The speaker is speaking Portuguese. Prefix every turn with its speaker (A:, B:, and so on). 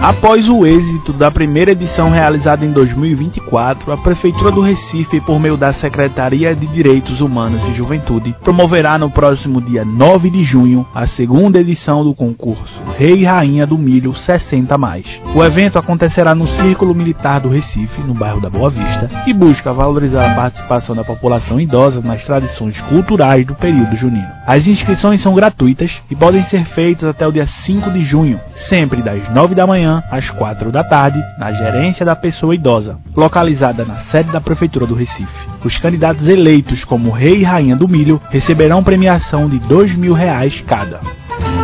A: Após o êxito da primeira edição realizada em 2024, a Prefeitura do Recife, por meio da Secretaria de Direitos Humanos e Juventude, promoverá no próximo dia 9 de junho a segunda edição do concurso Rei e Rainha do Milho 60+. O evento acontecerá no Círculo Militar do Recife, no bairro da Boa Vista, e busca valorizar a participação da população idosa nas tradições culturais do período junino. As inscrições são gratuitas e podem ser feitas até o dia 5 de junho, sempre das 9 da manhã às 4 da tarde, na gerência da pessoa idosa, localizada na sede da Prefeitura do Recife. Os candidatos eleitos como Rei e Rainha do Milho receberão premiação de R$ 2.000 cada.